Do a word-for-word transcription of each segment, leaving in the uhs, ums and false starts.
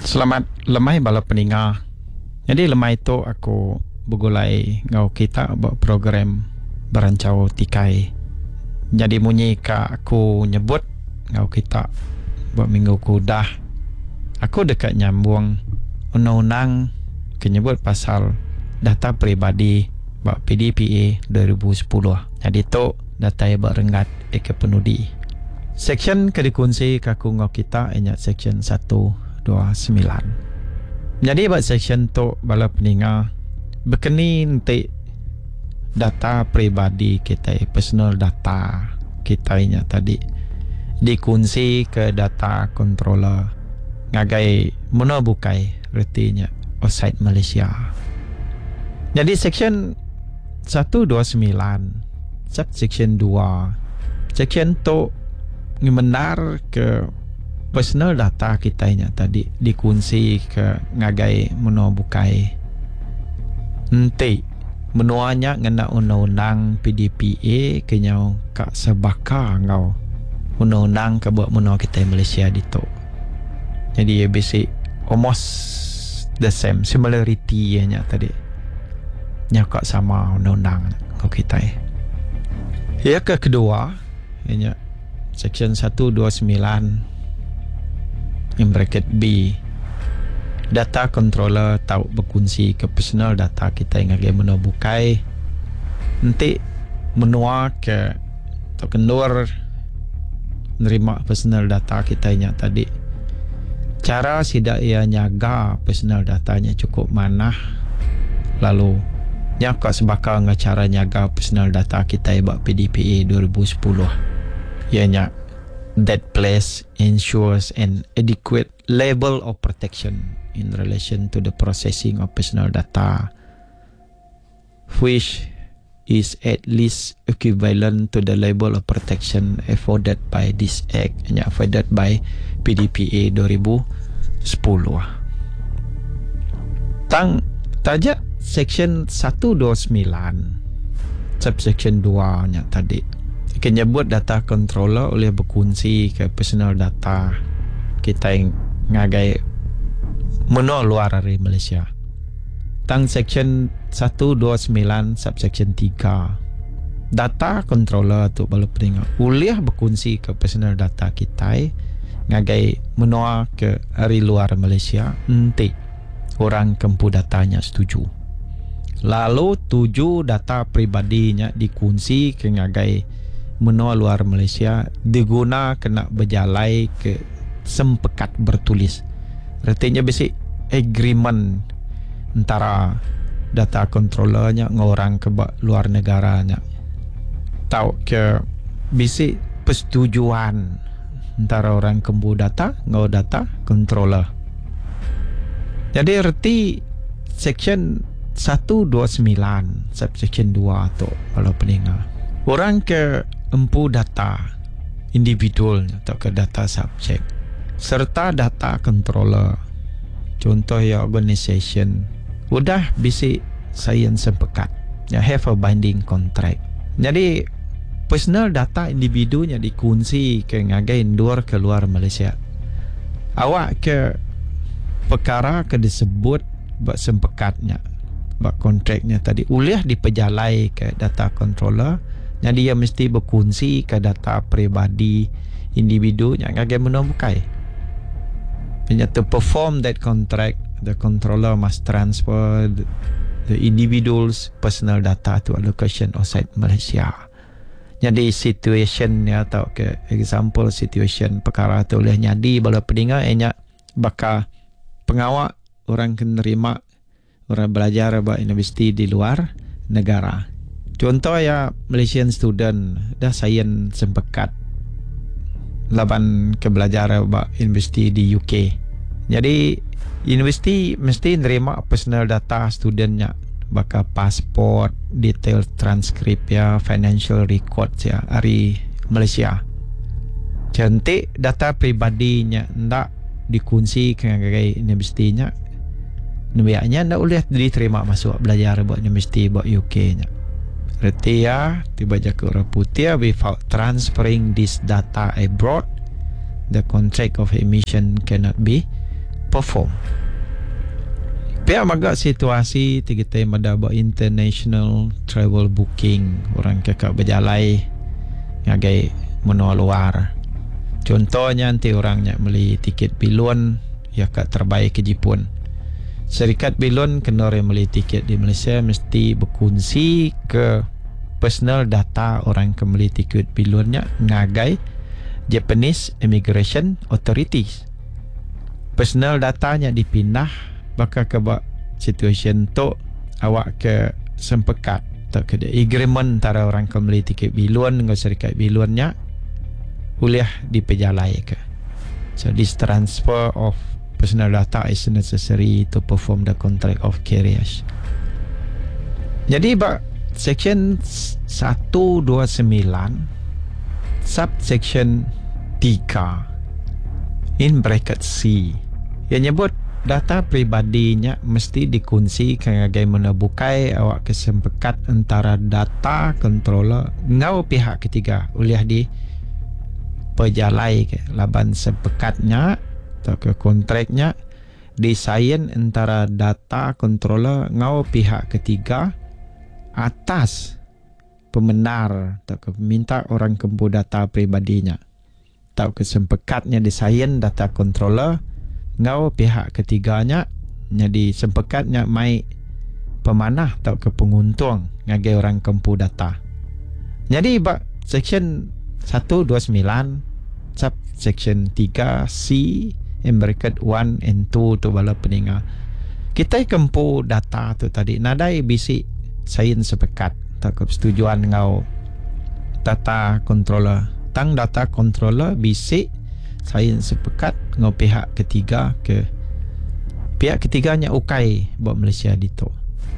Selamat lemai bala peninga. Jadi lemai tu aku bergulai ngau kita buat program berancau tikai. Jadi munyi ka aku nyebut ngau kita buat minggu kudah. Aku dekat nyambung undang-undang kenyebut pasal data peribadi buat P D P A dua ribu sepuluh. Jadi tu data yang berengat eke penudi. Section kedikunci kaku ngau kita ingat section satu dua sembilan. Jadi buat section tu bala peninga berkeni nanti data peribadi kita, personal data kita ingat tadi dikunci ke data controller ngagai muna bukai retinya outside Malaysia. Jadi section satu dua sembilan subsection dua section tu ngemenar ke personal data kita nya tadi dikunci ke ngagai meno bukai nanti menuanya ngena undang-undang P D P A kenyau kak sebaka ngau undang-undang ke buat meno kita Malaysia dito. Jadi basic almost the same similarity nya tadi nyakak sama undang-undang ngau kita. Ya ke kedua nya section satu dua sembilan in bracket B, data controller tahu berkunci ke personal data kita yang agak mena bukai nanti menua ke atau kendor nerima personal data kita yang tadi cara sidak ia nyaga personal datanya cukup mana lalu nyakak sebaka dengan cara nyaga personal data kita buat P D P A dua ribu sepuluh ianya that place ensures an adequate level of protection in relation to the processing of personal data which is at least equivalent to the level of protection afforded by this act and afforded by P D P A dua ribu sepuluh. Tang tajak section satu dua sembilan subsection dua nya tadi kenyebut data controller oleh berkunci ke personal data kita yang ngagai meno luar dari Malaysia. Tang section satu dua sembilan subsection tiga data controller tu baru peringat boleh berkunci ke personal data kita ngagai meno ke dari luar Malaysia nanti orang kempu datanya setuju. Lalu tujuh data pribadinya dikunci ke ngagai menua luar Malaysia diguna kena berjalai ke sempekat bertulis. Artinya basic agreement antara data controllernya ngorang ke luar negaranya. Tahu ke basic persetujuan antara orang kembu data ngau data controller. Jadi erti section satu dua sembilan subsection dua tu kalau peninga orang ke empu data individual atau ke data subjek serta data controller contoh ya organisation udah bisi sains sepekat ya have a binding contract. Jadi personal data individunya dikunci ke ngagai indoor ke luar Malaysia. Awak ke perkara ke disebut buat sempekatnya buat kontraknya tadi ulih dipejalai ke data controller. Jadi dia mesti berkunci ke data peribadi individu yang agak menemukai. To perform that contract, the controller must transfer the, the individual's personal data to a location outside Malaysia. Jadi situation ya atau ke example situation perkara tu boleh nyadi bala peninga enya bakal pengawak orang kenerima orang belajar buat universiti di luar negara. Contoh ya Malaysian student dah sains sempekat laban ke belajar buat universiti di U K. Jadi universiti mesti nerima personal data studentnya bakal pasport, detail transkrip ya, financial record ya dari Malaysia. Cantik data pribadinya ndak dikunci ke universitinya. Nabiaknya ndak boleh diterima masuk belajar buat universiti buat U K nya. Berarti ya tiba je ke orang putih without transferring this data abroad the contract of emission cannot be perform. Pihak magak situasi tiga time ada buat international travel booking, orang kakak berjalai ngagai menua luar. Contohnya nanti orangnya beli tiket bilon ya kat terbaik ke Jepun. Syarikat bilon kena orang beli tiket di Malaysia mesti berkongsi ke personal data orang yang beli tiket bilonnya ngagai Japanese Immigration Authorities. Personal datanya dipindah bakal ke buat situation tu awak ke sempekat tak ke agreement antara orang yang beli tiket bilon dengan syarikat bilonnya uliah dipejalai ke. So this transfer of personal data is necessary to perform the contract of carriage. Jadi bak section seratus dua puluh sembilan subsection tiga in bracket C yang nyebut data pribadinya mesti dikongsi sebagai mana bukai awak kesempekat antara data controller ngau pihak ketiga uliah di pejalai ke laban sepekatnya atau ke kontraknya disain antara data controller ngau pihak ketiga atas pembenar atau ke minta orang kempu data pribadinya atau kesempekatnya disain data controller ngau pihak ketiganya jadi sempekatnya mai pemanah atau ke penguntung ngagai orang kempu data. Jadi bak section seratus dua puluh sembilan sub section tiga C in bracket one and two tu bala peninga kita kempu data tu tadi nadai bisi sain sepekat atau ke persetujuan ngau data controller tang data controller bisi sain sepekat ngau pihak ketiga ke pihak ketiganya ukai buat Malaysia dito.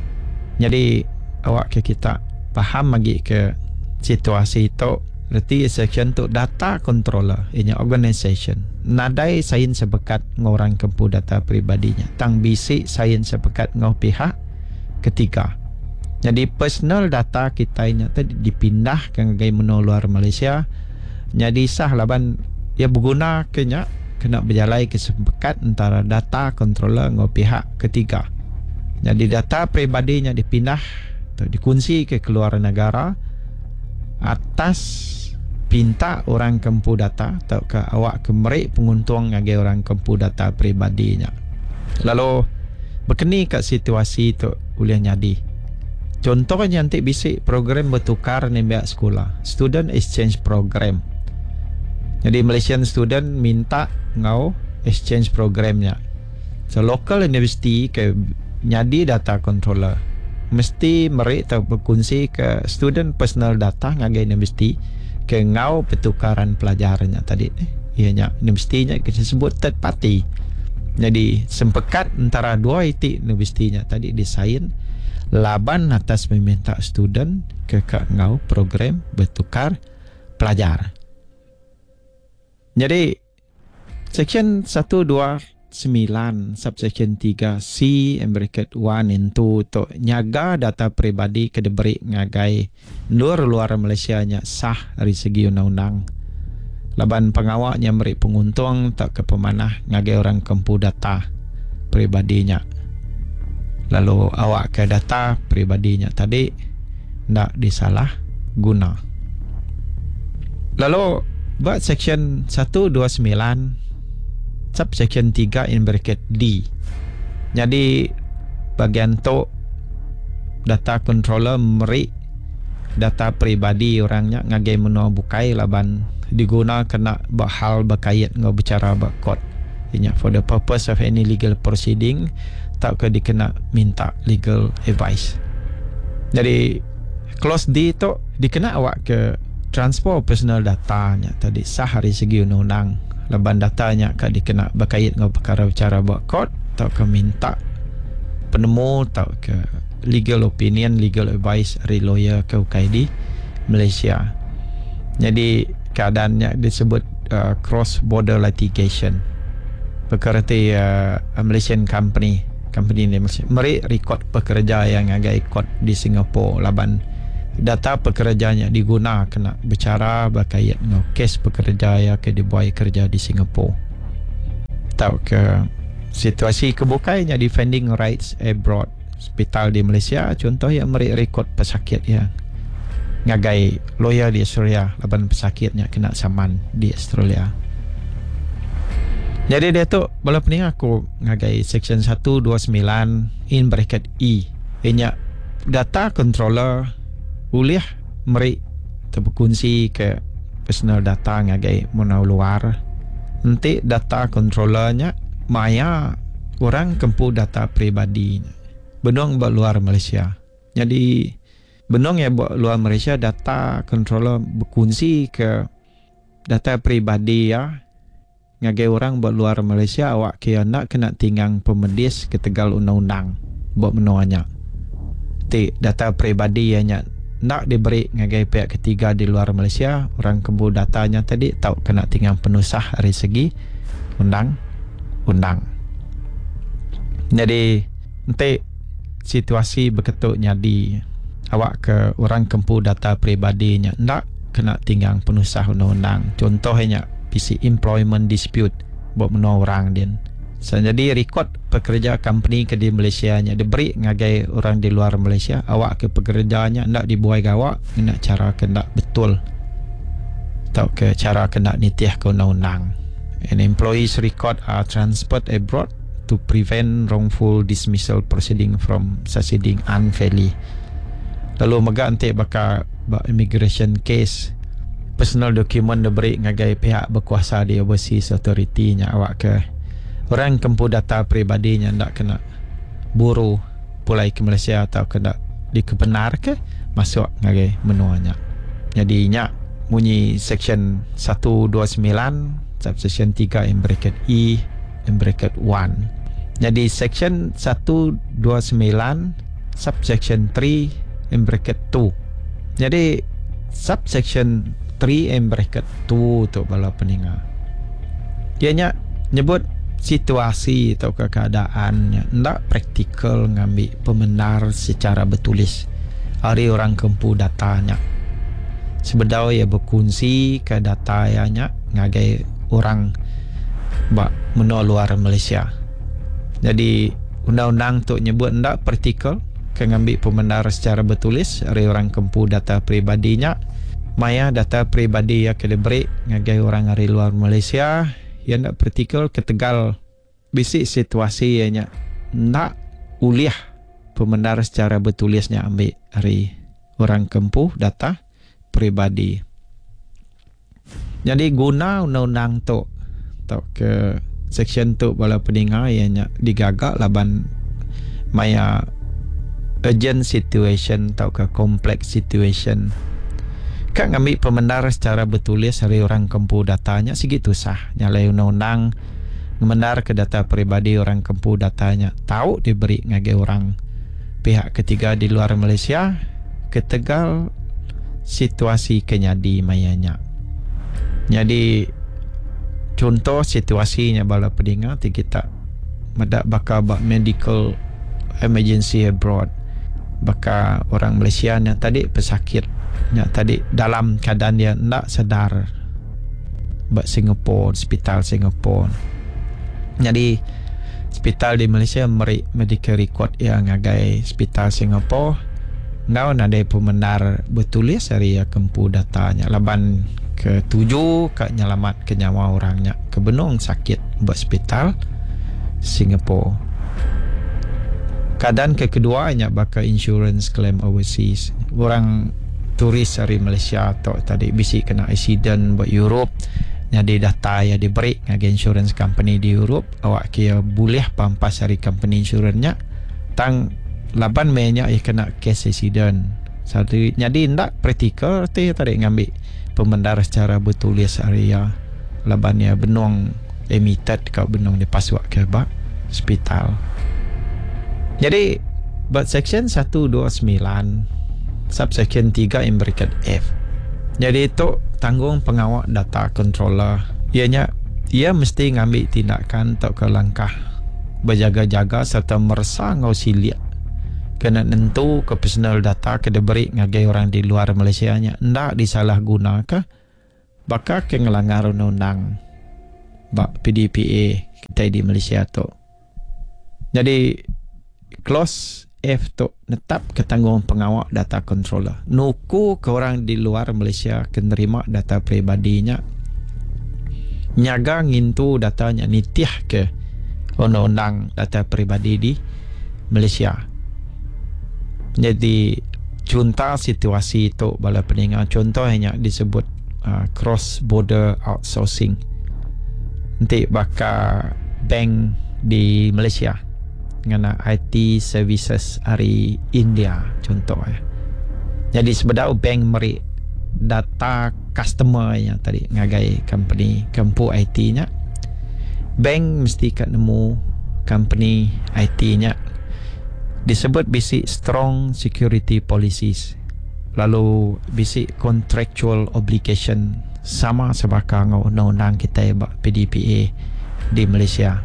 Jadi awak ke kita faham lagi ke situasi itu berarti section tu data controller ianya organisation nadai sain sepekat ngau orang kempu data pribadinya tang bisi sain sepekat ngau pihak ketiga. Jadi personal data kita ini tadi dipindah ke ngagai luar Malaysia jadi sah laban ia berguna kena kena berjalai kesepekat antara data controller dengan pihak ketiga. Jadi data pribadinya dipindah atau dikongsi ke keluar negara atas pinta orang kempu data atau ke awak kemerik penguntung ngagai orang kempu data pribadinya. Lalu berkeni kat situasi tu boleh jadi. Contohnya nanti bisik program bertukar ni pihak sekolah, student exchange program. Jadi Malaysian student minta ngau exchange programnya. So local university ke nyadi data controller mesti merik atau berkongsi ke student personal data ngagai university ke ngau pertukaran pelajarnya tadi. Ianya universitinya kita sebut third party. Jadi sempekat antara dua itu universitinya tadi disain laban atas meminta student ke ke ngau program bertukar pelajar. Jadi section seratus dua puluh sembilan subsection tiga C and bracket one and two tu nyaga data pribadi ke diberi ngagai luar-luar Malaysia nya sah dari segi undang-undang. Laban pengawaknya beri penguntung tak ke pemanah ngagai orang kempu data pribadinya. Lalu awak ke data pribadinya tadi ndak disalah guna. Lalu buat section seratus dua puluh sembilan subsection tiga in bracket D. Jadi bagian tu data controller meri data pribadi orangnya ngagai menua bukai laban diguna kena buat hal berkait ngau bicara buat kod. Inya for the purpose of any legal proceeding tak ke dikena minta legal advice. Jadi clause D tu dikena awak ke transfer personal datanya tadi sah dari segi undang-undang laban datanya kan dikena berkait dengan perkara bicara buat court atau ke minta penemu atau ke legal opinion legal advice dari lawyer ke U K I D Malaysia. Jadi keadaannya disebut uh, cross border litigation perkara ti uh, Malaysian company company ni meri rekod pekerja yang agak ikut di Singapura laban data pekerjanya diguna kena bicara berkait dengan kes pekerja yang ke dibuai kerja di Singapura atau ke Situasi kebukainya defending rights abroad. Hospital di Malaysia contoh yang meri rekod pesakit yang ngagai lawyer di Australia laban pesakitnya kena saman di Australia. Jadi dia tu bala pening aku ngagai section seratus dua puluh sembilan in bracket E. Ianya data controller boleh meri terberkunci ke personal data ngagai munau luar. Nanti data controllernya maya orang kempu data peribadi benong buat luar Malaysia. Jadi benong ya buat luar Malaysia data controller berkunci ke data peribadi ya. Ngagai orang buat luar Malaysia awak kaya nak kena tinggang pemedis ke tegal undang-undang buat menuanya. Ti data peribadi ya nak diberi ngagai pihak ketiga di luar Malaysia, orang kembu datanya tadi tahu kena tinggal penusah dari segi undang-undang. Jadi nanti situasi begitu jadi awak ke orang kempu data peribadinya nak kena tinggal penusah undang-undang. Contohnya P C employment dispute buat menua orang din. So, jadi rekod pekerja company ke di Malaysia nya diberi ngagai orang di luar Malaysia, awak ke pekerjanya nak dibuai gawak nak cara kena betul atau ke cara kena nitih ke undang-undang. And employees record are transferred abroad to prevent wrongful dismissal proceeding from succeeding unfairly. Lalu mega nanti bakal bak immigration case personal document diberi ngagai pihak berkuasa di overseas authority nya awak ke orang kempu data peribadinya ndak kena buru pulai ke Malaysia atau kena dikebenar ke masuk ngagai menuanya. Jadi nya bunyi section seratus dua puluh sembilan subsection tiga in bracket E in bracket satu. Jadi section seratus dua puluh sembilan subsection tiga in bracket dua. Jadi subsection tiga in bracket dua tu bala peninga. Dia nya nyebut situasi atau keadaannya ndak praktikal ngambil pembenar secara bertulis. Hari orang kempu datanya. Sebedau ya berkunci ke datanya ngagai orang bak menua luar Malaysia. Jadi undang-undang tu nyebut ndak praktikal ke ngambil pembenar secara bertulis hari orang kempu data peribadinya. Maya data peribadi ya ke diberi ngagai orang hari luar Malaysia yang ndak praktikal ke tegal bisi situasi yang nak uliah pembenar secara bertulisnya ambil hari orang kempu data peribadi. Jadi guna undang-undang tu atau ke section tu bala peninga yang digagak laban maya urgent situation atau ke complex situation. Kan ngambil pembenar secara bertulis hari orang kempu datanya segitu sah. Nyalai undang-undang ngemendar ke data peribadi orang kempu datanya. Tahu diberi ngagai orang pihak ketiga di luar Malaysia ketegal situasi kenyadi mayanya. Jadi contoh situasinya bala pedinga ti kita medak bakal bak medical emergency abroad. Bakal orang Malaysia yang tadi pesakit yang tadi dalam keadaan dia tak sedar bak Singapore, hospital Singapore. Jadi hospital di Malaysia meri medical record yang ngagai hospital Singapore ngau ada pembenar bertulis dari ya kempu datanya laban ke tujuh ke nyelamat ke nyawa orangnya kebenung sakit buat hospital Singapore. Keadaan ke keduanya bakal insurance claim overseas. Orang turis dari Malaysia atau tadi bisi kena accident buat Europe. Jadi data yang diberi ngagai insurance company di Europe awak kira boleh pampas dari company insurance-nya tang laban mainnya ia kena case accident. Jadi jadi ndak praktikal tu tadi ngambil pembenar secara bertulis area laban ya benung emitted kau benung dipaswak ke bak hospital. Jadi buat section seratus dua puluh sembilan subsection tiga in bracket F. Jadi itu tanggung pengawal data controller. Ianya ia mesti ngambil tindakan atau ke langkah berjaga-jaga serta merasa ngau silia kena nentu ke personal data ke diberi ngagai orang di luar Malaysia nya ndak disalahguna ke bakal ke ngelanggar undang-undang bak P D P A kita di Malaysia tu. Jadi clause F tu netap ketanggungan pengawal data controller. Nuku ke orang di luar Malaysia kenerima data peribadinya, nyaga ngintu datanya nitiah ke undang-undang data peribadi di Malaysia. Jadi contoh situasi itu bala peningan, contohnya disebut uh, cross border outsourcing. Nanti bakal bank di Malaysia dengan I T services dari India contohnya. Jadi sebenarnya bank meri data customer yang tadi ngagai company kampu I T-nya. Bank mesti kat nemu company I T-nya. Disebut basic strong security policies. Lalu basic contractual obligation sama sebakang undang-undang kita P D P A di Malaysia.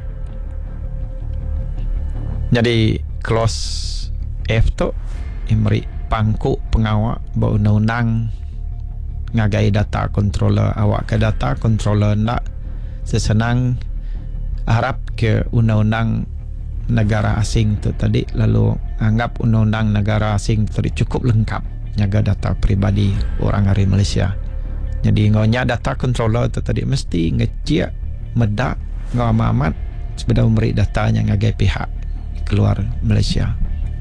Jadi clause F tu memberi pangku pengawal bahawa undang-undang ngagai data controller, awak ke data controller nak sesenang harap ke undang-undang negara asing tu tadi, lalu anggap undang-undang negara asing tu tadi cukup lengkap jaga data peribadi orang dari Malaysia. Jadi ngonya data controller tu tadi mesti ngecek medak ngamat sebenarnya memberi datanya ngagai pihak keluar Malaysia.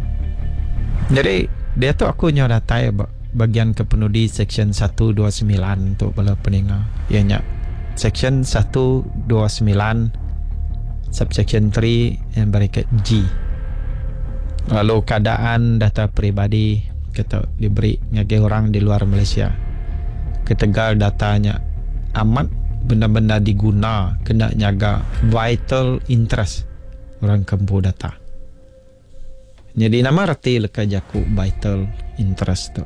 Jadi dia tu aku nyawa data ya, bagian kepenudi section seratus dua puluh sembilan untuk bala peninga. Ianya section seratus dua puluh sembilan subsection tiga yang bracket G. Lalu keadaan data peribadi kita diberi ngagai orang di luar Malaysia. Ketegal datanya amat benda-benda diguna kena jaga vital interest orang kempu data. Jadi nama reti leka jaku vital interest tu.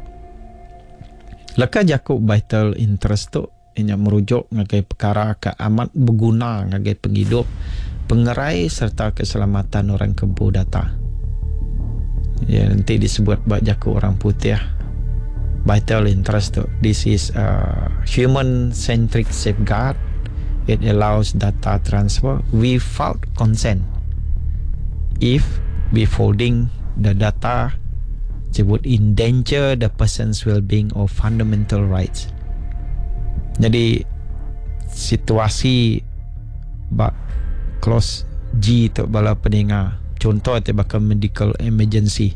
Leka jaku vital interest tu ianya merujuk ngagai perkara ke amat berguna ngagai penghidup, pengerai serta keselamatan orang kempu data. Ya, nanti disebut buat jaku orang putih. Vital interest tu. This is a human centric safeguard. It allows data transfer without consent. If withholding the data would endanger the person's well-being or fundamental rights. Jadi situasi bak clause G tu bala peninga, contoh tu bakal medical emergency,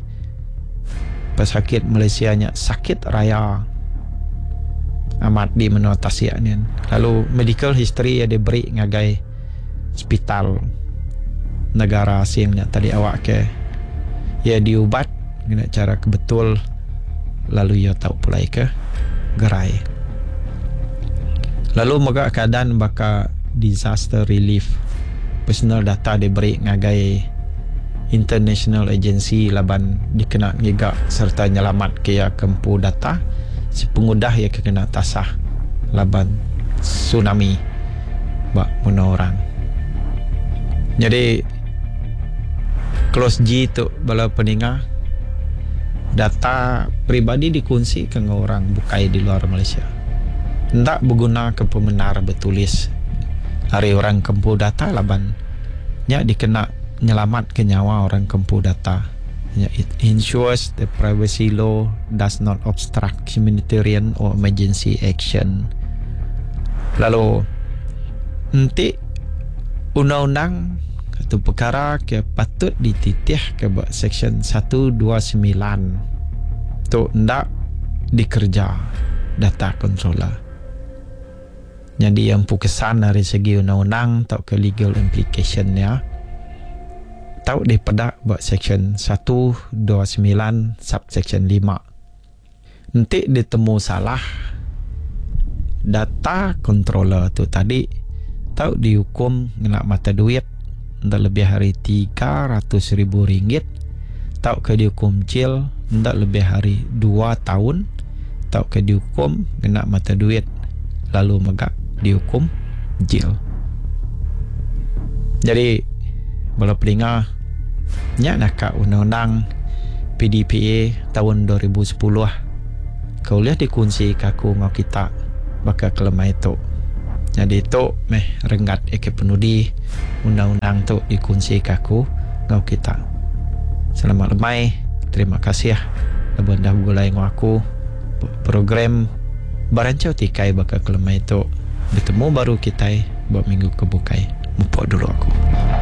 pesakit Malaysia nya sakit raya amat di menotasi ni, lalu medical history ada beri ngagai hospital negara asing nya tadi awak ke ya diubat dengan cara kebetul, lalu ya tahu pulai ke gerai. Lalu moga keadaan baka disaster relief, personal data diberi ngagai international agency laban dikena ngigak serta nyelamat ke ya kempu data si pengudah ya kena tasah laban tsunami bak muna orang. Jadi clause G tu bala peninga data pribadi dikunci ke orang bukai di luar Malaysia. Hendak berguna ke pembenar bertulis hari orang kempu data laban nya dikena nyelamat ke nyawa orang kempu data. It ensures the privacy law does not obstruct humanitarian or emergency action. Lalu nanti undang-undang atau perkara ke patut dititih ke section seratus dua puluh sembilan tu ndak dikerja data controller. Jadi yang pukesan dari segi undang-undang atau ke legal implicationnya tahu daripada buat section seratus dua puluh sembilan subsection lima. Nanti ditemu salah data controller tu tadi tahu dihukum kena mata duit ndak lebih hari tiga ratus ribu ringgit, tahu ke dihukum jail ndak lebih hari dua tahun, tahu ke dihukum kena mata duit, lalu megak dihukum jail. Jadi bala pelinga nya nak undang-undang P D P A tahun dua ribu sepuluh kau lihat dikunci kaku ngau kita bakal kelemah itu. Jadi itu meh renggat eke penudi undang-undang tu dikunci kaku ngau kita. Selamat lemai. Terima kasih ya. Abang dah mulai ngaku program barancau tikai bakal kelemai itu bertemu baru kita buat minggu kebukai. Mupok dulu aku.